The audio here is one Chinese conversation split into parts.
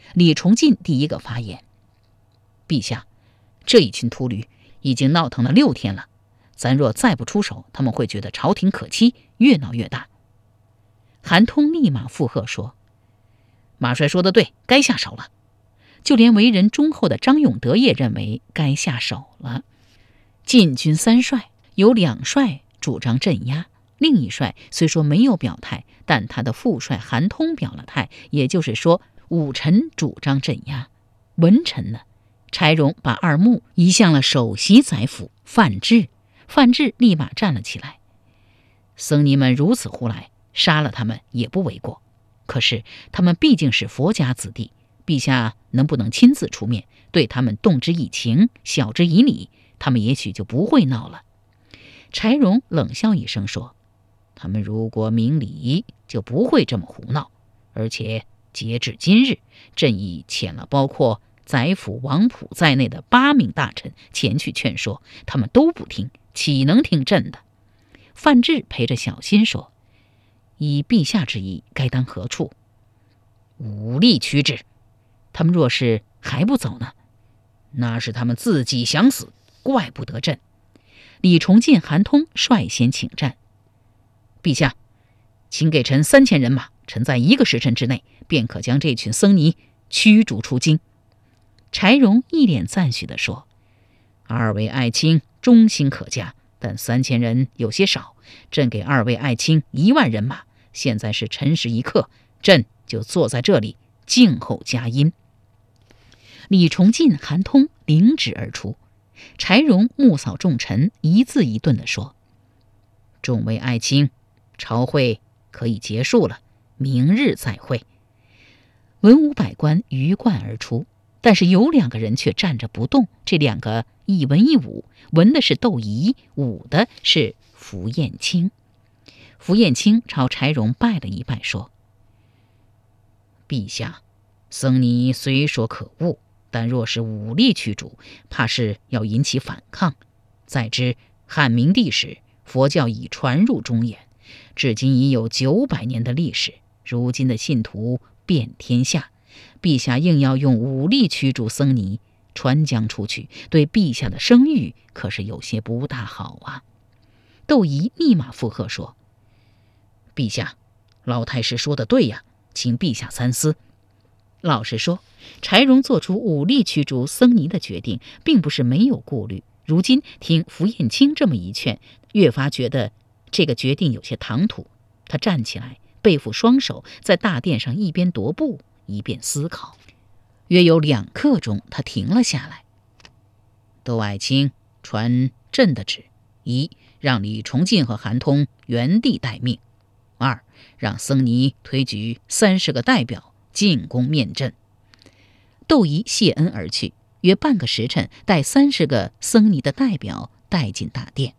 李崇进第一个发言：陛下，这一群秃驴已经闹腾了6天了，咱若再不出手，他们会觉得朝廷可欺，越闹越大。韩通立马附和说：马帅说得对，该下手了。就连为人忠厚的张永德也认为该下手了。禁军3帅有2帅主张镇压，另一帅虽说没有表态，但他的副帅韩通表了态，也就是说武臣主张镇压。文臣呢？柴荣把二目移向了首席宰辅范质，范质立马站了起来：僧尼们如此胡来，杀了他们也不为过。可是他们毕竟是佛家子弟，陛下能不能亲自出面，对他们动之以情，晓之以理，他们也许就不会闹了。柴荣冷笑一声说：他们如果明理，就不会这么胡闹。而且截至今日，朕已遣了包括宰辅王溥在内的8名大臣前去劝说，他们都不听，岂能听朕的？范质陪着小心说：依陛下之意，该当何处？武力驱之。他们若是还不走呢？那是他们自己想死，怪不得朕。李崇进、韩通率先请战。陛下，请给臣3000人马，臣在1个时辰之内便可将这群僧尼驱逐出京。柴荣一脸赞许地说：二位爱卿忠心可嘉，但3000人有些少，朕给2位爱卿1万人马。现在是辰时一刻，朕就坐在这里静候佳音。李崇进、韩通领旨而出。柴荣目扫众臣，一字一顿地说：众位爱卿，朝会可以结束了，明日再会。文武百官鱼贯而出，但是有2个人却站着不动。这2个一文一武，文的是窦仪，武的是符彦卿。符彦卿朝柴荣拜了一拜，说：陛下，僧尼虽说可恶，但若是武力驱逐，怕是要引起反抗。再知汉明帝时，佛教已传入中原，至今已有900年的历史，如今的信徒遍天下，陛下硬要用武力驱逐僧尼，传将出去，对陛下的声誉可是有些不大好啊。窦仪立马附和说：陛下，老太师说的对呀，请陛下三思。老实说，柴荣做出武力驱逐僧尼的决定，并不是没有顾虑。如今听符彦卿这么一劝，越发觉得这个决定有些唐突。他站起来，背负双手，在大殿上一边踱步，一边思考。约有2刻钟，他停了下来。窦爱卿传朕的旨：一，让李崇进和韩通原地待命；二，让僧尼推举30个代表进宫面朕。窦仪谢恩而去，约半个时辰，带30个僧尼的代表带进大殿。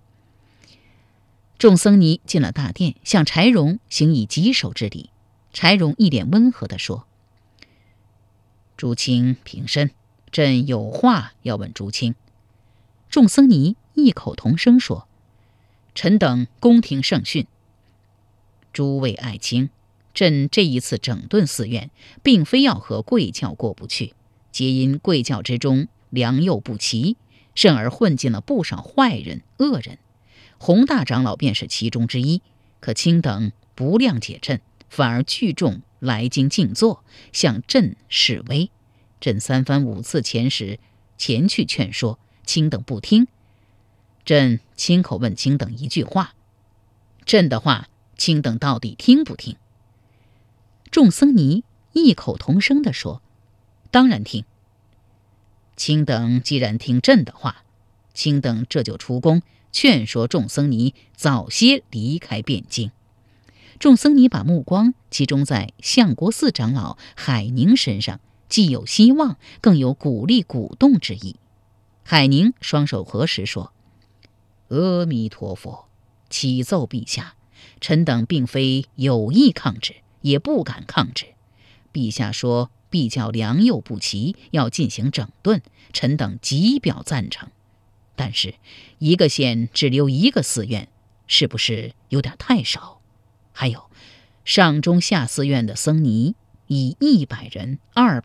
众僧尼进了大殿，向柴荣行以棘手之礼。柴荣一脸温和地说：诸卿平身，朕有话要问诸卿。众僧尼异口同声说：臣等恭听圣训。诸位爱卿，朕这一次整顿寺院，并非要和贵教过不去，皆因贵教之中良莠不齐，甚而混进了不少坏人恶人。洪大长老便是其中之一，可卿等不谅解朕，反而聚众来京静坐，向朕示威。朕3番5次前去劝说，卿等不听。朕亲口问卿等一句话：朕的话，卿等到底听不听？众僧尼异口同声地说：当然听。卿等既然听朕的话，卿等这就出宫劝说众僧尼早些离开汴京。众僧尼把目光集中在相国寺长老海宁身上，既有希望，更有鼓励鼓动之意。海宁双手合十说：阿弥陀佛，启奏陛下，臣等并非有意抗旨，也不敢抗旨。陛下说必教良莠不齐，要进行整顿，臣等极表赞成。但是一个县只留1个寺院，是不是有点太少？还有上中下寺院的僧尼以100人、200